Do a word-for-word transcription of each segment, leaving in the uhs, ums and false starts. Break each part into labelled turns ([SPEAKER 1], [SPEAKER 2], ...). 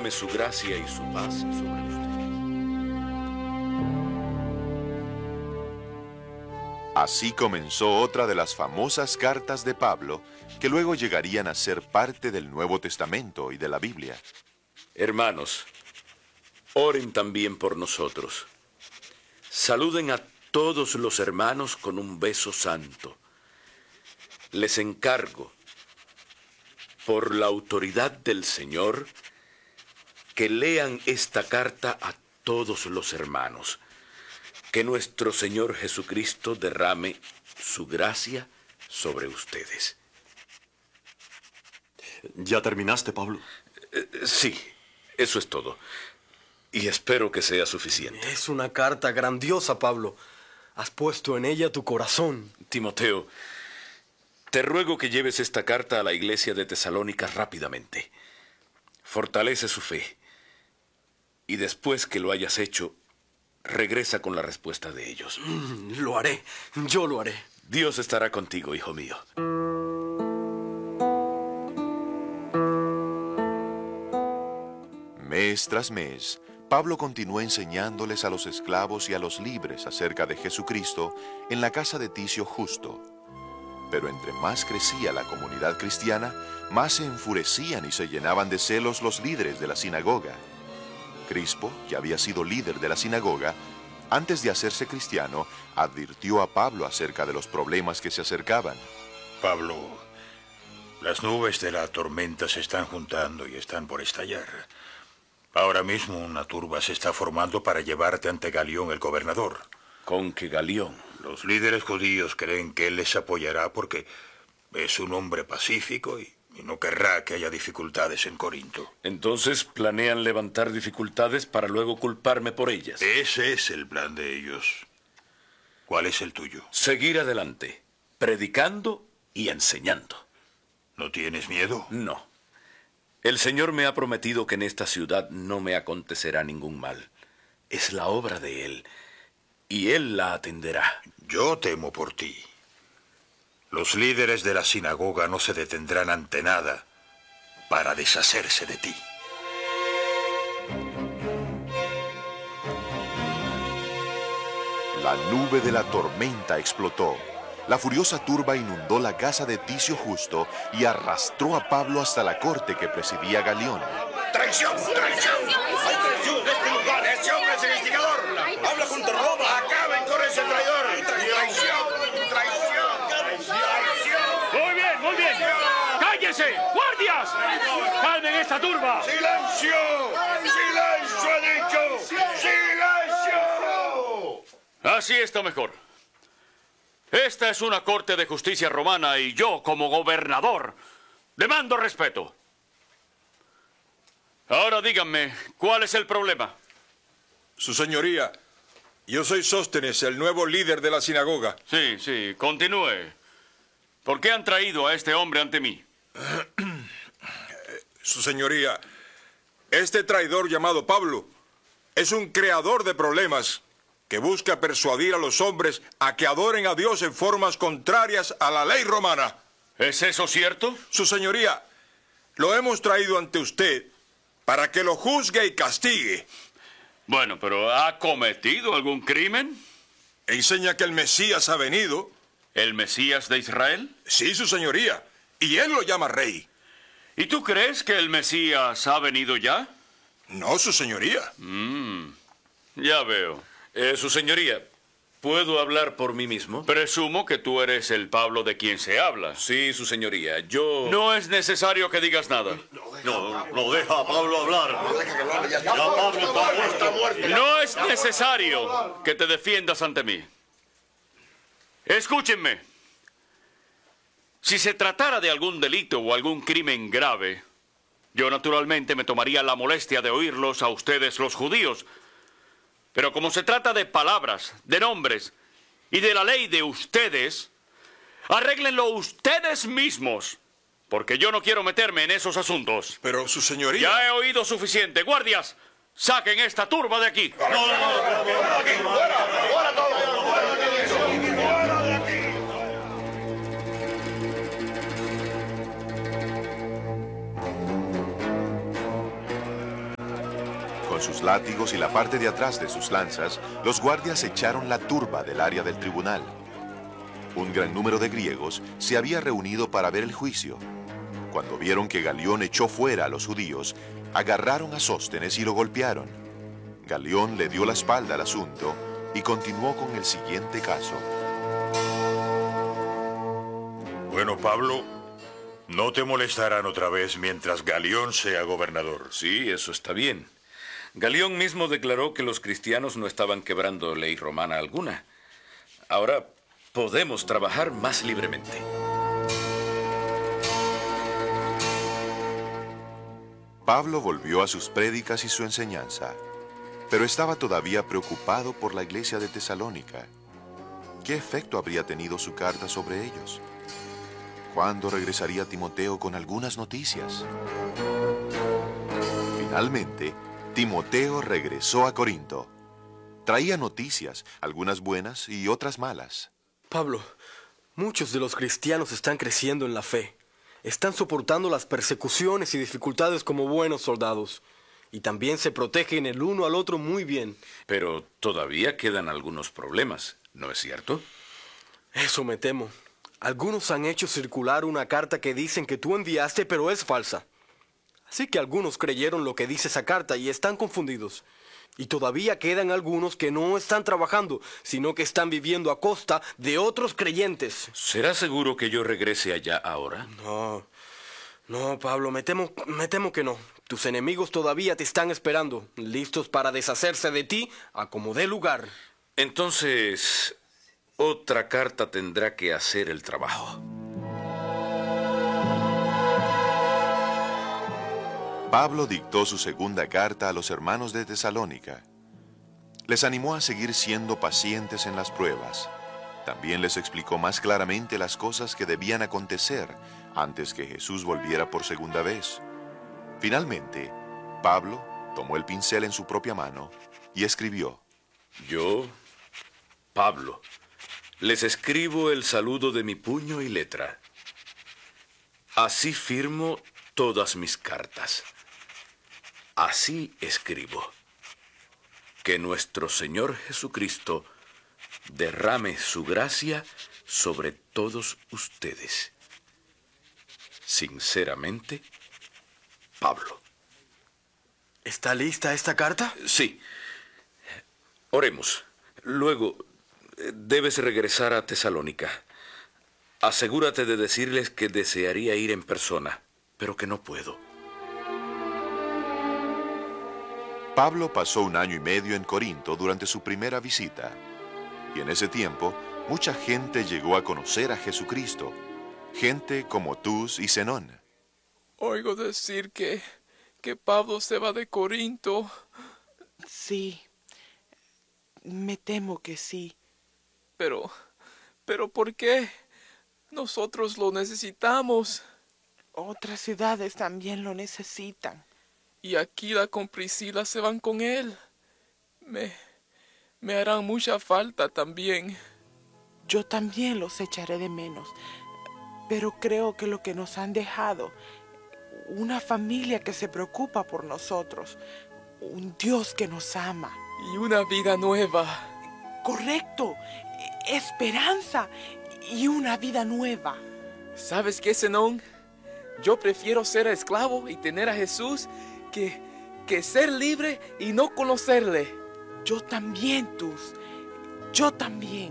[SPEAKER 1] derrame su gracia y su paz sobre usted.
[SPEAKER 2] Así comenzó otra de las famosas cartas de Pablo, que luego llegarían a ser parte del Nuevo Testamento y de la Biblia.
[SPEAKER 1] Hermanos, oren también por nosotros. Saluden a todos los hermanos con un beso santo. Les encargo, por la autoridad del Señor, que lean esta carta a todos los hermanos. Que nuestro Señor Jesucristo derrame su gracia sobre ustedes.
[SPEAKER 3] ¿Ya terminaste, Pablo?
[SPEAKER 1] Eh, sí, eso es todo. Y espero que sea suficiente.
[SPEAKER 4] Es una carta grandiosa, Pablo. Has puesto en ella tu corazón.
[SPEAKER 1] Timoteo, te ruego que lleves esta carta a la iglesia de Tesalónica rápidamente. Fortalece su fe. Y después que lo hayas hecho, regresa con la respuesta de ellos.
[SPEAKER 4] Mm, lo haré. Yo lo haré.
[SPEAKER 1] Dios estará contigo, hijo mío.
[SPEAKER 2] Mes tras mes, Pablo continuó enseñándoles a los esclavos y a los libres acerca de Jesucristo en la casa de Ticio Justo. Pero entre más crecía la comunidad cristiana, más se enfurecían y se llenaban de celos los líderes de la sinagoga. Crispo, que había sido líder de la sinagoga, antes de hacerse cristiano, advirtió a Pablo acerca de los problemas que se acercaban.
[SPEAKER 5] Pablo, las nubes de la tormenta se están juntando y están por estallar. Ahora mismo una turba se está formando para llevarte ante Galión, el gobernador.
[SPEAKER 1] ¿Con qué Galión?
[SPEAKER 5] Los líderes judíos creen que él les apoyará porque es un hombre pacífico y, y no querrá que haya dificultades en Corinto.
[SPEAKER 1] Entonces planean levantar dificultades para luego culparme por ellas.
[SPEAKER 5] Ese es el plan de ellos. ¿Cuál es el tuyo?
[SPEAKER 1] Seguir adelante, predicando y enseñando.
[SPEAKER 5] ¿No tienes miedo?
[SPEAKER 1] No. El Señor me ha prometido que en esta ciudad no me acontecerá ningún mal. Es la obra de Él, y Él la atenderá.
[SPEAKER 5] Yo temo por ti. Los líderes de la sinagoga no se detendrán ante nada para deshacerse de ti.
[SPEAKER 2] La nube de la tormenta explotó. La furiosa turba inundó la casa de Ticio Justo y arrastró a Pablo hasta la corte que presidía Galión.
[SPEAKER 6] ¡Traición! ¡Traición! ¡Hay traición en este lugar! ¡Ese hombre es el instigador! ¡Habla junto a Roma! ¡Acaben con ese traidor! ¡Traición! ¡Traición!
[SPEAKER 7] ¡Muy bien, muy bien! ¡Cállense! ¡Guardias! ¡Calmen esta turba!
[SPEAKER 6] ¡Silencio! ¡Silencio, he dicho! ¡Silencio!
[SPEAKER 7] Así está mejor. Esta es una corte de justicia romana y yo, como gobernador, demando respeto. Ahora díganme, ¿cuál es el problema?
[SPEAKER 8] Su señoría, yo soy Sóstenes, el nuevo líder de la sinagoga.
[SPEAKER 7] Sí, sí, continúe. ¿Por qué han traído a este hombre ante mí?
[SPEAKER 8] Su señoría, este traidor llamado Pablo es un creador de problemas que busca persuadir a los hombres a que adoren a Dios en formas contrarias a la ley romana.
[SPEAKER 7] ¿Es eso cierto?
[SPEAKER 8] Su señoría, lo hemos traído ante usted para que lo juzgue y castigue.
[SPEAKER 7] Bueno, pero ¿ha cometido algún crimen?
[SPEAKER 8] Enseña que el Mesías ha venido.
[SPEAKER 7] ¿El Mesías de Israel?
[SPEAKER 8] Sí, su señoría, y él lo llama rey.
[SPEAKER 7] ¿Y tú crees que el Mesías ha venido ya?
[SPEAKER 8] No, su señoría.
[SPEAKER 7] Mm, ya veo.
[SPEAKER 1] Eh, su señoría, ¿puedo hablar por mí mismo?
[SPEAKER 7] Presumo que tú eres el Pablo de quien se habla.
[SPEAKER 1] Sí, su señoría, yo...
[SPEAKER 7] No es necesario que digas nada.
[SPEAKER 3] No, no deja a Pablo hablar. Ya Pablo está muerto.
[SPEAKER 7] No es necesario que te defiendas ante mí. Escúchenme. Si se tratara de algún delito o algún crimen grave, yo naturalmente me tomaría la molestia de oírlos a ustedes los judíos. Pero como se trata de palabras, de nombres y de la ley de ustedes, arréglenlo ustedes mismos, porque yo no quiero meterme en esos asuntos.
[SPEAKER 8] Pero, su señoría...
[SPEAKER 7] Ya he oído suficiente. Guardias, saquen esta turba de aquí.
[SPEAKER 3] No, no, no, no, no,
[SPEAKER 6] ¡Fuera! ¡Fuera todos!
[SPEAKER 2] Con sus látigos y la parte de atrás de sus lanzas, los guardias echaron la turba del área del tribunal. Un gran número de griegos se había reunido para ver el juicio. Cuando vieron que Galión echó fuera a los judíos, agarraron a Sóstenes y lo golpearon. Galión le dio la espalda al asunto y continuó con el siguiente caso.
[SPEAKER 5] Bueno, Pablo, no te molestarán otra vez mientras Galión sea gobernador.
[SPEAKER 1] Sí, eso está bien. Galión mismo declaró que los cristianos no estaban quebrando ley romana alguna. Ahora podemos trabajar más libremente.
[SPEAKER 2] Pablo volvió a sus prédicas y su enseñanza, pero estaba todavía preocupado por la iglesia de Tesalónica. ¿Qué efecto habría tenido su carta sobre ellos? ¿Cuándo regresaría Timoteo con algunas noticias? Finalmente, Timoteo regresó a Corinto. Traía noticias, algunas buenas y otras malas.
[SPEAKER 4] Pablo, muchos de los cristianos están creciendo en la fe. Están soportando las persecuciones y dificultades como buenos soldados. Y también se protegen el uno al otro muy bien.
[SPEAKER 1] Pero todavía quedan algunos problemas, ¿no es cierto?
[SPEAKER 4] Eso me temo. Algunos han hecho circular una carta que dicen que tú enviaste, pero es falsa. Así que algunos creyeron lo que dice esa carta y están confundidos. Y todavía quedan algunos que no están trabajando, sino que están viviendo a costa de otros creyentes.
[SPEAKER 1] ¿Será seguro que yo regrese allá ahora?
[SPEAKER 4] No, no, Pablo, me temo, me temo que no. Tus enemigos todavía te están esperando, listos para deshacerse de ti a como dé lugar.
[SPEAKER 1] Entonces, otra carta tendrá que hacer el trabajo.
[SPEAKER 2] Pablo dictó su segunda carta a los hermanos de Tesalónica. Les animó a seguir siendo pacientes en las pruebas. También les explicó más claramente las cosas que debían acontecer antes que Jesús volviera por segunda vez. Finalmente, Pablo tomó el pincel en su propia mano y escribió:
[SPEAKER 1] Yo, Pablo, les escribo el saludo de mi puño y letra. Así firmo todas mis cartas. Así escribo. Que nuestro Señor Jesucristo derrame su gracia sobre todos ustedes. Sinceramente, Pablo.
[SPEAKER 4] ¿Está lista esta carta?
[SPEAKER 1] Sí. Oremos. Luego, debes regresar a Tesalónica. Asegúrate de decirles que desearía ir en persona, pero que no puedo.
[SPEAKER 2] Pablo pasó un año y medio en Corinto durante su primera visita. Y en ese tiempo, mucha gente llegó a conocer a Jesucristo. Gente como Tus y Zenón.
[SPEAKER 9] Oigo decir que, que Pablo se va de Corinto.
[SPEAKER 10] Sí, me temo que sí.
[SPEAKER 9] Pero, pero ¿por qué? Nosotros lo necesitamos.
[SPEAKER 10] Otras ciudades también lo necesitan.
[SPEAKER 9] Y Aquila con Priscila se van con él. Me, me harán mucha falta también.
[SPEAKER 10] Yo también los echaré de menos. Pero creo que lo que nos han dejado, una familia que se preocupa por nosotros, un Dios que nos ama.
[SPEAKER 9] Y una vida nueva.
[SPEAKER 10] Correcto, esperanza y una vida nueva.
[SPEAKER 9] ¿Sabes qué, Zenón? Yo prefiero ser esclavo y tener a Jesús que, que ser libre y no conocerle.
[SPEAKER 10] Yo también, Tus. Yo también.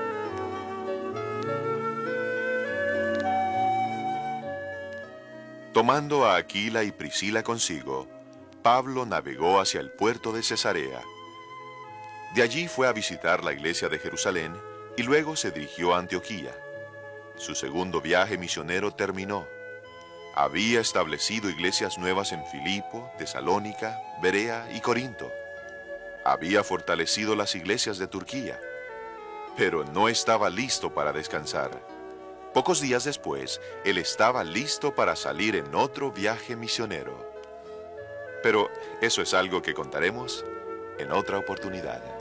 [SPEAKER 2] Tomando a Aquila y Priscila consigo, Pablo navegó hacia el puerto de Cesarea. De allí fue a visitar la iglesia de Jerusalén y luego se dirigió a Antioquía. Su segundo viaje misionero terminó. Había establecido iglesias nuevas en Filipo, Tesalónica, Berea y Corinto. Había fortalecido las iglesias de Turquía, pero no estaba listo para descansar. Pocos días después, él estaba listo para salir en otro viaje misionero. Pero eso es algo que contaremos en otra oportunidad.